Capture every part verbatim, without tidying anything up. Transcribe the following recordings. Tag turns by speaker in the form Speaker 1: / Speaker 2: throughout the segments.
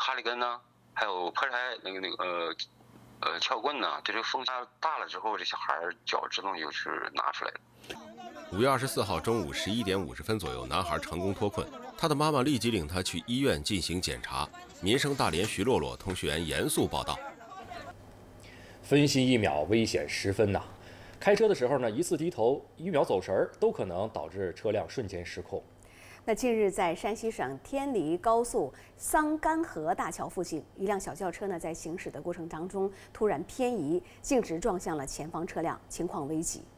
Speaker 1: 哈里根呢，还有破柴那个那个呃呃撬棍呢，对这个风压大了之后，这小孩脚自动就是拿出来了。
Speaker 2: 五月二十四号中午十一点五十分左右，男孩成功脱困，他的妈妈立即领他去医院进行检查。民生大连徐洛洛通讯员严肃报道。
Speaker 3: 分心一秒，危险十分呐！开车的时候呢，一次低头，一秒走神儿，都可能导致车辆瞬间失控。
Speaker 4: 那近日，在山西省天黎高速桑干河大桥附近，一辆小轿车呢在行驶的过程当中突然偏移，径直撞向了前方车辆，情况危急。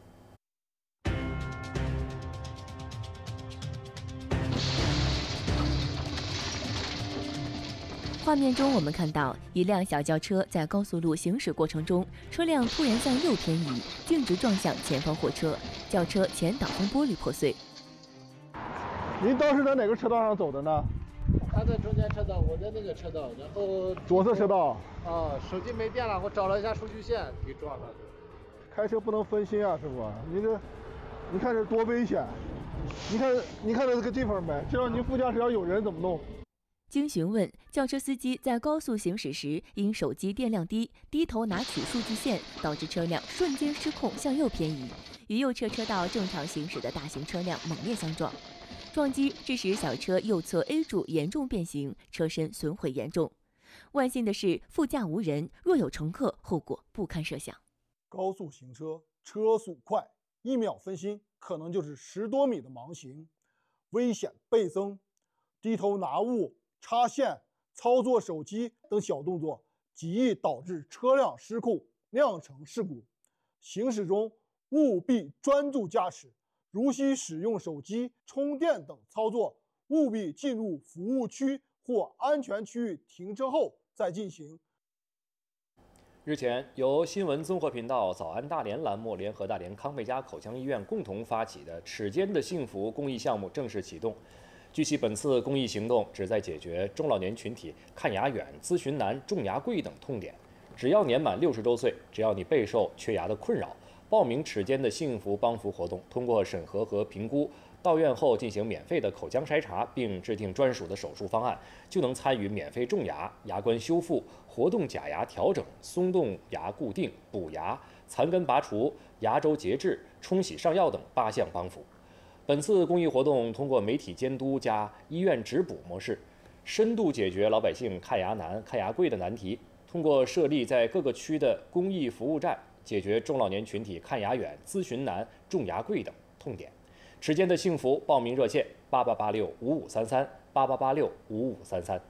Speaker 5: 画面中，我们看到一辆小轿车在高速路行驶过程中，车辆突然向右偏移，径直撞向前方货车，轿车前挡风玻璃破碎。
Speaker 6: 您当时在哪个车道上走的呢？
Speaker 7: 他在中间车道，我在那个车道，然后
Speaker 6: 左侧车道。
Speaker 7: 啊，手机没电了，我找了一下数据线，给撞了。
Speaker 6: 开车不能分心啊，师傅，你这，你看这多危险！你看，你看这个地方没？这要您副驾驶要有人怎么弄？
Speaker 5: 经询问，轿车司机在高速行驶时，因手机电量低，低头拿取数据线，导致车辆瞬间失控向右偏移，与右侧车道正常行驶的大型车辆猛烈相撞。撞击致使小车右侧 A 柱严重变形，车身损毁严重。万幸的是，副驾无人，若有乘客，后果不堪设想。
Speaker 6: 高速行车，车速快，一秒分心，可能就是十多米的盲行，危险倍增。低头拿物、插线、操作手机等小动作，极易导致车辆失控，酿成事故。行驶中务必专注驾驶。如需使用手机、充电等操作，务必进入服务区或安全区域停车后再进行。
Speaker 3: 日前，由新闻综合频道、早安大连栏目联合大连康贝佳口腔医院共同发起的“齿间的幸福”公益项目正式启动。据悉，本次公益行动旨在解决中老年群体看牙远、咨询难、种牙贵等痛点。只要年满六十周岁，只要你备受缺牙的困扰，报名齿间的幸福帮扶活动，通过审核和评估，到院后进行免费的口腔筛查，并制定专属的手术方案，就能参与免费种牙、牙冠修复、活动假牙调整、松动牙固定、补牙、残根拔除、牙周节制、冲洗上药等八项帮扶。本次公益活动通过媒体监督加医院直补模式，深度解决老百姓看牙难、看牙贵的难题。通过设立在各个区的公益服务站，解决中老年群体看牙远、咨询难、种牙贵等痛点。齿间的幸福报名热线：八八八六五五三三八八八六五五三三。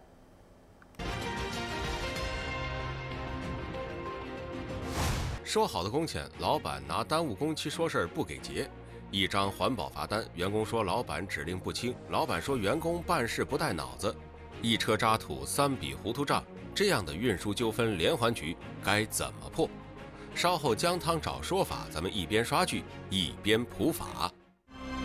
Speaker 2: 说好的工钱，老板拿耽误工期说事儿不给结。一张环保罚单，员工说老板指令不清，老板说员工办事不带脑子。一车渣土，三笔糊涂账，这样的运输纠纷连环局该怎么破？稍后姜汤找说法，咱们一边刷剧一边普法。